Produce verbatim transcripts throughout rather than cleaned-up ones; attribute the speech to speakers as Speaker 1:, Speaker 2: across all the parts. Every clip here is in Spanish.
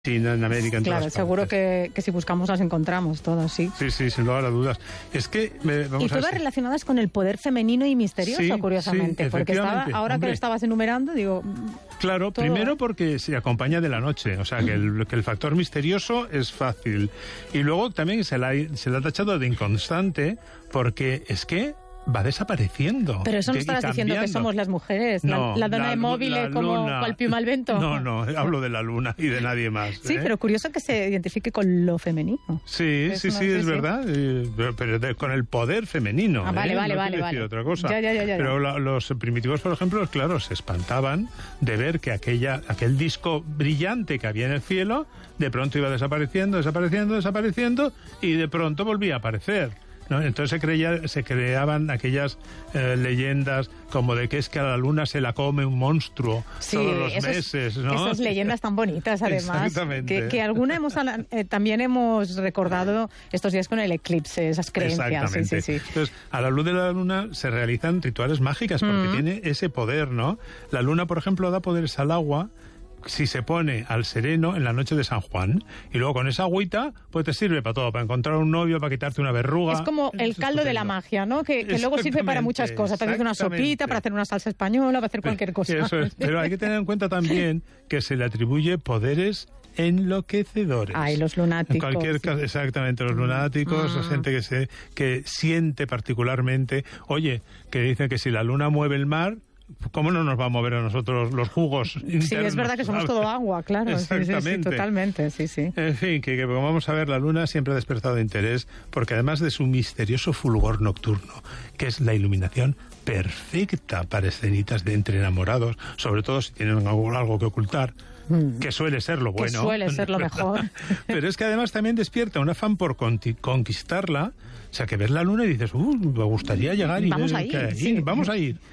Speaker 1: Sí, en América, en
Speaker 2: claro,
Speaker 1: todas
Speaker 2: seguro
Speaker 1: partes.
Speaker 2: que, que si buscamos las encontramos todas, sí.
Speaker 1: Sí, sí, sin lugar a dudas. Es que me, vamos
Speaker 2: y todas
Speaker 1: a ver,
Speaker 2: relacionadas con el poder femenino y misterioso,
Speaker 1: sí,
Speaker 2: curiosamente,
Speaker 1: sí,
Speaker 2: porque estaba, ahora
Speaker 1: hombre,
Speaker 2: que lo estabas enumerando, digo...
Speaker 1: Claro,
Speaker 2: todo,
Speaker 1: primero
Speaker 2: ¿eh?
Speaker 1: porque se acompaña de la noche, o sea, que el, que el factor misterioso es fácil. Y luego también se la, se la ha tachado de inconstante, porque es que va desapareciendo.
Speaker 2: Pero eso no estarás diciendo que somos las mujeres,
Speaker 1: no,
Speaker 2: la, la dona
Speaker 1: la,
Speaker 2: de móviles como cual piuma al viento.
Speaker 1: No, no, hablo de la luna y de nadie más.
Speaker 2: Sí,
Speaker 1: ¿eh?
Speaker 2: pero curioso que se identifique con lo femenino.
Speaker 1: Sí,
Speaker 2: es
Speaker 1: sí,
Speaker 2: una,
Speaker 1: sí,
Speaker 2: sí,
Speaker 1: es
Speaker 2: sí.
Speaker 1: verdad, eh, pero, pero de, con el poder femenino.
Speaker 2: Ah, vale,
Speaker 1: ¿eh?
Speaker 2: vale,
Speaker 1: no
Speaker 2: vale,
Speaker 1: quiero
Speaker 2: vale.
Speaker 1: decir otra cosa.
Speaker 2: Ya, ya, ya, ya,
Speaker 1: pero
Speaker 2: ya.
Speaker 1: La, los primitivos, por ejemplo, claro, se espantaban de ver que aquella, aquel disco brillante que había en el cielo, de pronto iba desapareciendo, desapareciendo, desapareciendo, y de pronto volvía a aparecer. ¿No? Entonces se, creía, se creaban aquellas eh, leyendas como de que es que a la luna se la come un monstruo
Speaker 2: sí,
Speaker 1: todos los
Speaker 2: esos,
Speaker 1: meses, ¿no?
Speaker 2: Esas leyendas tan bonitas, además.
Speaker 1: Exactamente.
Speaker 2: Que, que alguna hemos eh, también hemos recordado estos días con el eclipse, esas creencias.
Speaker 1: Exactamente.
Speaker 2: Sí, sí, sí.
Speaker 1: Entonces, a la luz de la luna se realizan rituales mágicas porque
Speaker 2: Mm.
Speaker 1: tiene ese poder, ¿no? La luna, por ejemplo, da poderes al agua si se pone al sereno en la noche de San Juan, y luego con esa agüita pues te sirve para todo, para encontrar un novio, para quitarte una verruga.
Speaker 2: Es como el
Speaker 1: es
Speaker 2: caldo de la magia, ¿no? Que, que luego sirve para muchas cosas, para hacer una sopita, para hacer una salsa española, para hacer cualquier cosa.
Speaker 1: Eso es. Pero hay que tener en cuenta también que se le atribuye poderes enloquecedores.
Speaker 2: Ay, los lunáticos.
Speaker 1: En cualquier
Speaker 2: sí.
Speaker 1: caso, exactamente, los lunáticos,
Speaker 2: Mm.
Speaker 1: la gente que se que siente particularmente, oye, que dicen que si la luna mueve el mar, ¿cómo no nos va a mover a nosotros los jugos internos?
Speaker 2: Sí, es verdad que somos todo agua, claro.
Speaker 1: Exactamente.
Speaker 2: Sí, sí, sí, totalmente, sí, sí.
Speaker 1: En fin, que, que como vamos a ver, la luna siempre ha despertado interés, porque además de su misterioso fulgor nocturno, que es la iluminación perfecta para escenitas de entre enamorados, sobre todo si tienen algo, algo que ocultar, mm. que suele ser lo bueno.
Speaker 2: Que suele ser lo mejor.
Speaker 1: Pero es que además también despierta un afán por conquistarla, o sea, que ves la luna y dices, uh, me gustaría llegar y
Speaker 2: vamos
Speaker 1: ver
Speaker 2: a ir,
Speaker 1: que hay,
Speaker 2: sí.
Speaker 1: vamos a ir.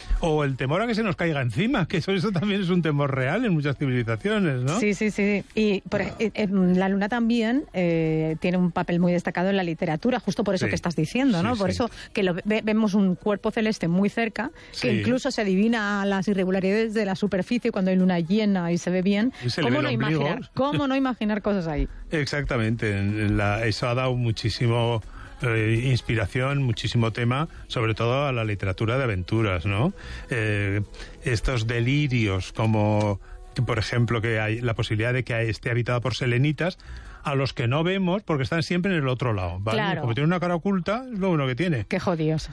Speaker 1: O el temor a que se nos caiga encima, que eso, eso también es un temor real en muchas civilizaciones, ¿no?
Speaker 2: Sí, sí, sí. Y por, eh, eh, la luna también eh, tiene un papel muy destacado en la literatura, justo por eso
Speaker 1: sí.
Speaker 2: que estás diciendo, ¿no?
Speaker 1: Sí,
Speaker 2: por
Speaker 1: sí.
Speaker 2: eso que lo, ve, vemos un cuerpo celeste muy cerca,
Speaker 1: sí.
Speaker 2: que incluso se adivina las irregularidades de la superficie cuando hay luna llena y se ve bien.
Speaker 1: Se
Speaker 2: ¿Cómo
Speaker 1: ve
Speaker 2: no imaginar? ¿Cómo no imaginar cosas ahí?
Speaker 1: Exactamente. La, eso ha dado muchísimo... Eh, inspiración, muchísimo tema, sobre todo a la literatura de aventuras, ¿no? Eh, estos delirios, como por ejemplo que hay la posibilidad de que esté habitada por selenitas, a los que no vemos porque están siempre en el otro lado, ¿vale?
Speaker 2: Claro.
Speaker 1: Como tiene una cara oculta, es lo bueno que tiene.
Speaker 2: Qué jodidos.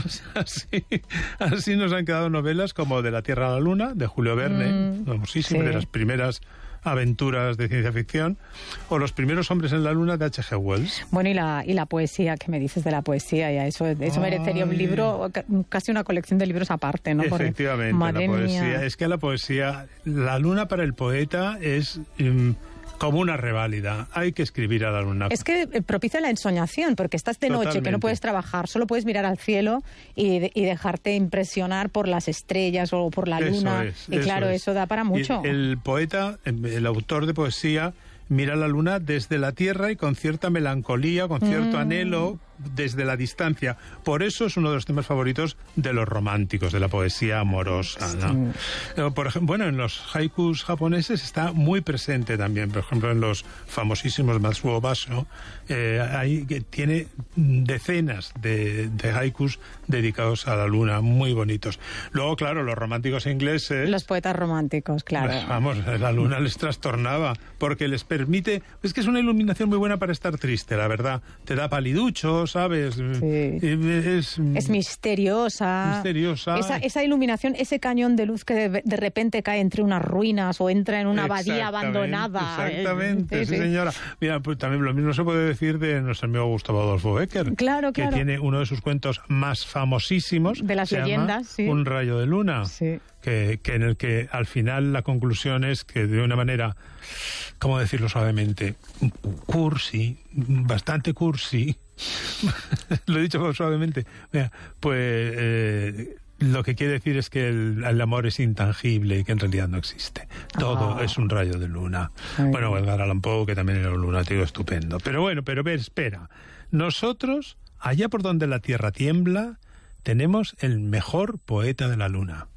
Speaker 1: Así, así nos han quedado novelas como De la Tierra a la Luna, de Julio Verne,
Speaker 2: mm,
Speaker 1: famosísimo,
Speaker 2: sí.
Speaker 1: de las primeras aventuras de ciencia ficción, o Los primeros hombres en la luna, de H G Wells.
Speaker 2: Bueno, y la, y la poesía, ¿qué me dices de la poesía? Ya eso eso merecería un libro, casi una colección de libros aparte, ¿no? Porque,
Speaker 1: Efectivamente,
Speaker 2: madre
Speaker 1: la poesía.
Speaker 2: mía.
Speaker 1: Es que la poesía, la luna para el poeta es... Um, como una reválida, hay que escribir a la luna.
Speaker 2: Es que propicia la ensoñación, porque estás de noche,
Speaker 1: Totalmente.
Speaker 2: que no puedes trabajar, solo puedes mirar al cielo y, de, y dejarte impresionar por las estrellas o por la luna.
Speaker 1: Eso es,
Speaker 2: y claro,
Speaker 1: eso, es.
Speaker 2: eso da para mucho.
Speaker 1: Y el poeta, el autor de poesía, mira la luna desde la tierra y con cierta melancolía, con cierto mm. anhelo, desde la distancia. Por eso es uno de los temas favoritos de los románticos, de la poesía amorosa, ¿no? Sí. Por ejemplo, bueno, en los haikus japoneses está muy presente también. Por ejemplo, en los famosísimos Matsuo Basho, eh, ahí tiene decenas de, de haikus dedicados a la luna, muy bonitos. Luego, claro, los románticos ingleses...
Speaker 2: Los poetas románticos, claro.
Speaker 1: Pues, vamos, la luna les trastornaba, porque les permite... Es que es una iluminación muy buena para estar triste, la verdad. Te da paliduchos, ¿sabes?
Speaker 2: Sí.
Speaker 1: Es,
Speaker 2: es misteriosa.
Speaker 1: Misteriosa.
Speaker 2: Esa, esa iluminación, ese cañón de luz que de, de repente cae entre unas ruinas o entra en una abadía abandonada.
Speaker 1: Exactamente,
Speaker 2: sí,
Speaker 1: sí,
Speaker 2: sí.
Speaker 1: señora. Mira, pues también lo mismo se puede decir de nuestro amigo Gustavo Adolfo Bécquer.
Speaker 2: Claro, claro.
Speaker 1: Que tiene uno de sus cuentos más famosísimos.
Speaker 2: De las leyendas, sí.
Speaker 1: Un rayo de luna.
Speaker 2: Sí.
Speaker 1: Que, que en el que al final la conclusión es que de una manera, ¿cómo decirlo suavemente? Cursi, bastante cursi. Lo he dicho suavemente. Mira, pues eh, lo que quiere decir es que el, el amor es intangible y que en realidad no existe. Todo ah. es un rayo de luna. Ay. Bueno, Edgar Allan Poe, que también era un lunático estupendo. Pero bueno, pero ver, espera. Nosotros, allá por donde la tierra tiembla, tenemos el mejor poeta de la luna.